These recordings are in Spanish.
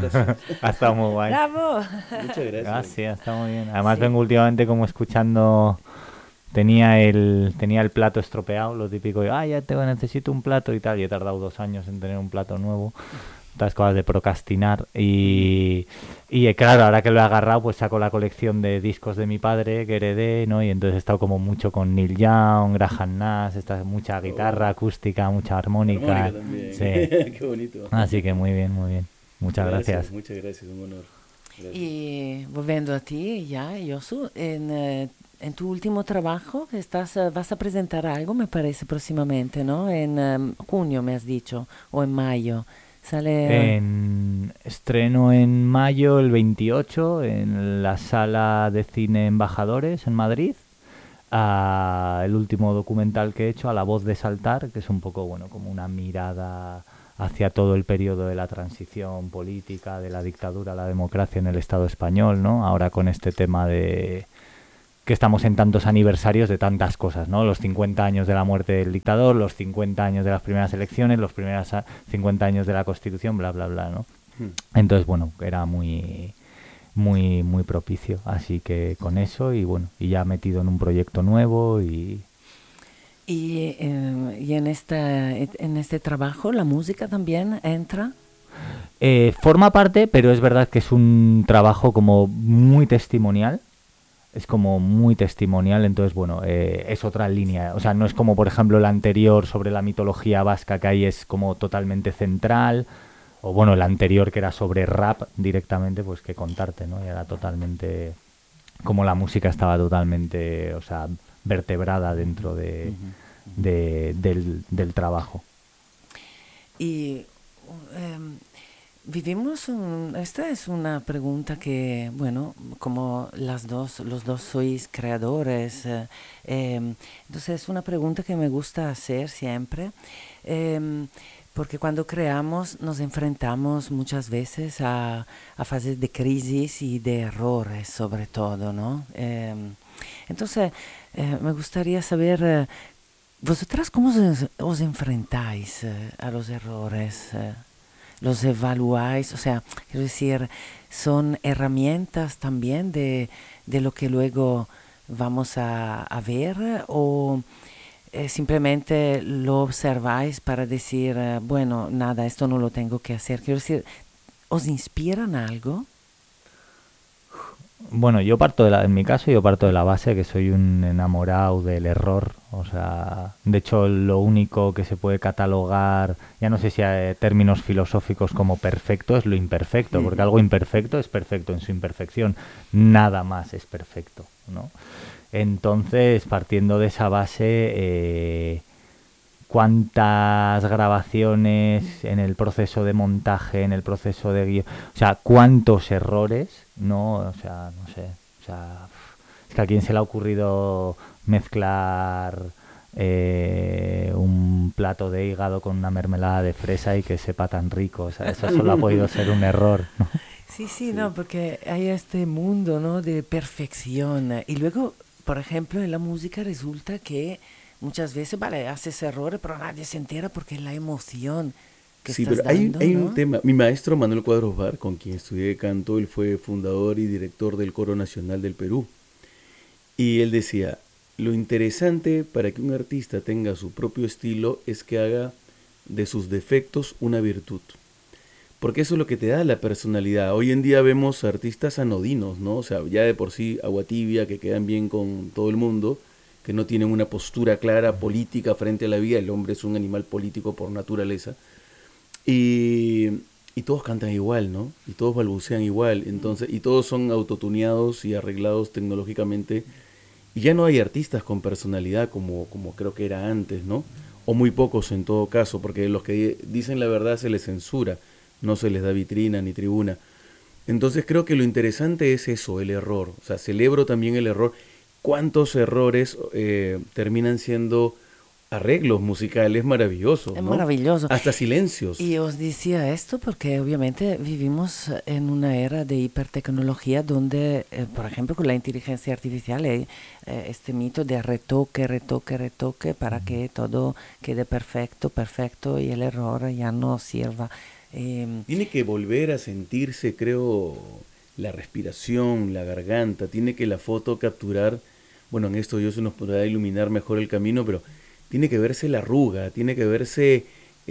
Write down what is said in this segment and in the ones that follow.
gracias. Ha estado muy guay. ¡Bravo! Muchas Ah, gracias. sí, ha estado muy bien. Además Sí. vengo últimamente como escuchando. Tenía el plato estropeado, lo típico de, ya tengo, necesito un plato y tal. Y he tardado 2 años en tener un plato nuevo. Estas cosas de procrastinar. Y claro, ahora que lo he agarrado, pues saco la colección de discos de mi padre que heredé, ¿no? Y entonces he estado como mucho con Neil Young, Graham Nash, mucha guitarra Oh, acústica, mucha armónica armónica. también. Sí. Qué bonito. Así que muy bien, muy bien. Muchas Gracias, gracias. muchas gracias, un honor. Gracias. Y volviendo a ti, ya, Yosu, en tu último trabajo vas a presentar algo, me parece, próximamente, ¿no? En junio, me has dicho, o en mayo. Sale... Estreno en mayo el 28 en la Sala de Cine Embajadores en Madrid. El último documental que he hecho, A la voz de saltar, que es un poco, bueno, como una mirada hacia todo el periodo de la transición política, de la dictadura a la democracia en el Estado español, ¿no? Ahora con este tema de que estamos en tantos aniversarios de tantas cosas, ¿no? Los 50 años de la muerte del dictador, los 50 años de las primeras elecciones, los primeros 50 años de la Constitución, bla, bla, bla, ¿no? Hmm. Entonces, bueno, era muy propicio, así que con eso y bueno, y ya metido en un proyecto nuevo Y en este trabajo la música también entra. forma parte, pero es verdad que es un trabajo como muy testimonial. Es como muy testimonial, entonces bueno, es otra línea, o sea, no es como por ejemplo el anterior sobre la mitología vasca, que ahí es como totalmente central, o bueno, el anterior que era sobre rap directamente, pues que contarte, ¿no? Y era totalmente, como la música estaba totalmente, o sea, vertebrada dentro Ujú. del trabajo. Y em, esta es una pregunta que, bueno, como los dos sois creadores, entonces es una pregunta que me gusta hacer siempre, em, porque cuando creamos nos enfrentamos muchas veces a fases de crisis y de errores sobre todo, ¿no? Entonces, me gustaría saber, ¿vosotras cómo os enfrentáis a los errores? ¿Los evaluáis? O sea, quiero decir, ¿son herramientas también de lo que luego vamos a ver? ¿O simplemente lo observáis para decir, bueno, nada, esto no lo tengo que hacer? Quiero decir, ¿os inspiran algo? Bueno, en mi caso yo parto de la base que soy un enamorado del error, o sea, de hecho lo único que se puede catalogar, ya no sé si hay términos filosóficos como perfecto, es lo imperfecto, porque algo imperfecto es perfecto en su imperfección, nada más es perfecto, ¿no? Entonces, partiendo de esa base, cuántas grabaciones en el proceso de montaje, en el proceso de guión, o sea, cuántos errores, no, o sea, no sé, o sea, es que a quién se le ha ocurrido mezclar un plato de hígado con una mermelada de fresa y que sepa tan rico, o sea, eso solo ha podido ser un error, ¿no? Sí, sí, Sí. no, porque hay este mundo, ¿no? De perfección. Y luego, por ejemplo, en la música resulta que muchas veces, vale, haces errores, pero nadie se entera porque es la emoción que Sí, estás pero hay, dando, hay un ¿no? tema. Mi maestro Manuel Cuadros Bar, con quien estudié canto, él fue fundador y director del Coro Nacional del Perú. Y él decía, lo interesante para que un artista tenga su propio estilo es que haga de sus defectos una virtud. Porque eso es lo que te da la personalidad. Hoy en día vemos artistas anodinos, ¿no? O sea, ya de por sí agua tibia, que quedan bien con todo el mundo, que no tienen una postura clara política frente a la vida. El hombre es un animal político por naturaleza. Y, y todos cantan igual, ¿no? Y todos balbucean igual. Entonces, y todos son autotuneados y arreglados tecnológicamente. Y ya no hay artistas con personalidad como creo que era antes, ¿no? O muy pocos en todo caso, porque los que dicen la verdad se les censura, no se les da vitrina ni tribuna. Entonces creo que lo interesante es eso, el error. O sea, celebro también el error. ¿Cuántos errores terminan siendo arreglos musicales maravillosos, Es ¿no? maravilloso. Hasta silencios. Y os decía esto porque obviamente vivimos en una era de hipertecnología donde, por ejemplo, con la inteligencia artificial hay este mito de retoque, retoque, retoque para que todo quede perfecto, perfecto y el error ya no sirva. Tiene que volver a sentirse, creo, la respiración, la garganta, tiene que la foto capturar, bueno, en esto Dios nos podrá iluminar mejor el camino, pero tiene que verse la arruga, tiene que verse,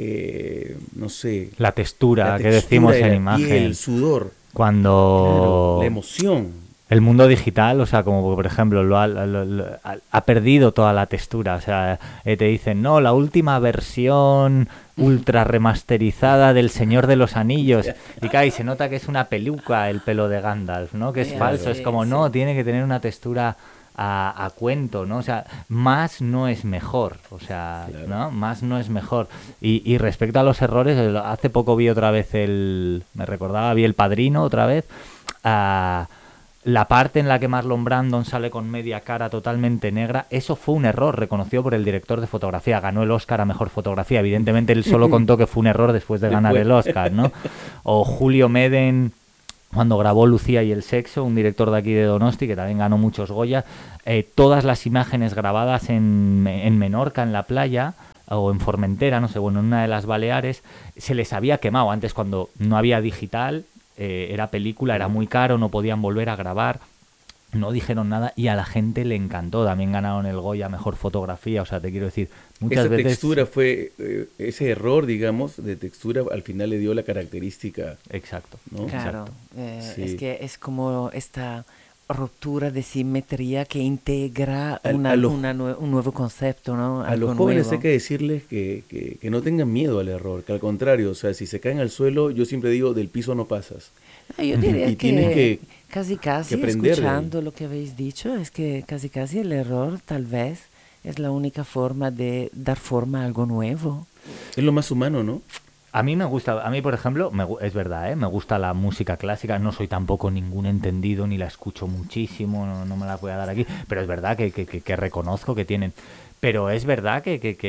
no sé, La la textura que textura decimos de en la piel, imagen. el sudor, claro, la Cuando emoción. el mundo digital, o sea, como por ejemplo, ha perdido toda la textura. O sea, te dicen, no, la última versión ultra remasterizada del Señor de los Anillos. Y claro, y se nota que es una peluca el pelo de Gandalf, ¿no? Que es Ya, falso. Claro, Es sí, como, sí. no, tiene que tener una textura a cuento, ¿no? O sea, más no es mejor. O sea, claro. ¿no? Más no es mejor. Y respecto a los errores, hace poco vi otra vez me recordaba, vi El Padrino otra vez. ah, la parte en la que Marlon Brandon sale con media cara totalmente negra, eso fue un error reconocido por el director de fotografía. Ganó el Oscar a mejor fotografía. Evidentemente él solo contó que fue un error después de ganar Después, el Oscar, ¿no? O Julio Meden cuando grabó Lucía y el sexo, un director de aquí de Donosti que también ganó muchos Goya. Todas las imágenes grabadas en Menorca, en la playa, o en Formentera, no sé, bueno, en una de las Baleares, se les había quemado antes cuando no había digital, era película, era muy caro, no podían volver a grabar, no dijeron nada y a la gente le encantó. También ganaron el Goya a mejor fotografía, o sea, te quiero decir, muchas esa veces... textura fue, ese error, digamos, de textura al final le dio la característica, Exacto, ¿no? Claro, exacto. es Sí. que es como esta ruptura de simetría que integra A los, un nuevo concepto, ¿no? a los Algo jóvenes hay nuevo. que decirles que no tengan miedo al error, que al contrario, o sea, si se caen al suelo, yo siempre digo, del piso no pasas. Ah, yo diría Y tienes que casi aprender de él. escuchando lo que habéis dicho, es que casi el error tal vez es la única forma de dar forma a algo nuevo. Es lo más humano, ¿no? A mí me gusta, a mí por ejemplo, es verdad, ¿eh? Me gusta la música clásica, no soy tampoco ningún entendido ni la escucho muchísimo, no me la voy a dar aquí, pero es verdad que reconozco que tienen. Pero es verdad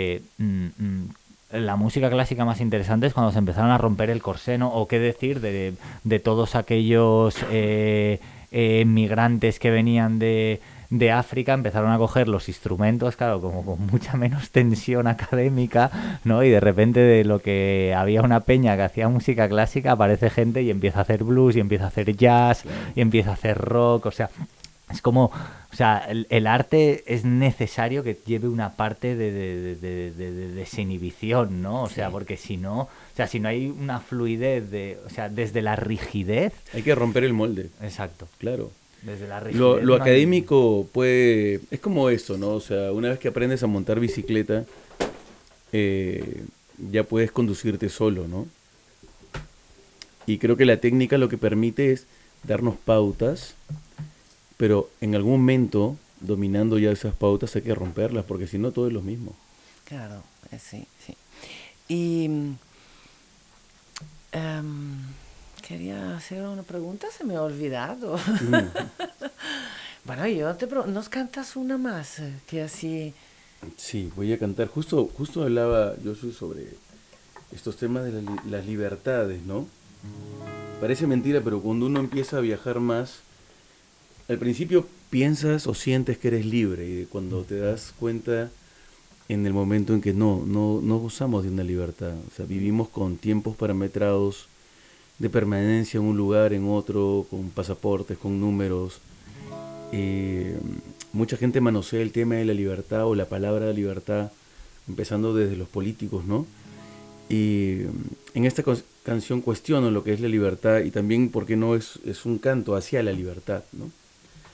la música clásica más interesante es cuando se empezaron a romper el corsé, ¿no? O qué decir de todos aquellos migrantes que venían de África, empezaron a coger los instrumentos, claro, como con mucha menos tensión académica, ¿no? Y de repente de lo que había una peña que hacía música clásica, aparece gente y empieza a hacer blues, y empieza a hacer jazz, Claro. y empieza a hacer rock, o sea, es como, o sea, el arte es necesario que lleve una parte de desinhibición, ¿no? O sea, Sí. porque si no, o sea, si no hay una fluidez o sea, desde la rigidez, Hay que romper el molde, exacto, claro. desde la Lo, rigidez lo no hay... académico puede, es como eso, ¿no? O sea, una vez que aprendes a montar bicicleta, eh, ya puedes conducirte solo, ¿no? Y creo que la técnica lo que permite es darnos pautas, pero en algún momento, dominando ya esas pautas, hay que romperlas, porque si no, todo es lo mismo. Claro, sí, sí. Y em, quería hacer una pregunta, se me ha olvidado. Mm, Bueno, nos cantas una más, que así... sí, voy a cantar. Justo hablaba yo sobre estos temas de las libertades, ¿no? Parece mentira, pero cuando uno empieza a viajar más, al principio piensas o sientes que eres libre y cuando te das cuenta en el momento en que no gozamos de una libertad, o sea, vivimos con tiempos parametrados de permanencia en un lugar, en otro, con pasaportes, con números. Eh, Mucha gente manosea el tema de la libertad o la palabra libertad, empezando desde los políticos, ¿no? Y en esta canción cuestiono lo que es la libertad y también, ¿por qué no? Es un canto hacia la libertad, ¿no?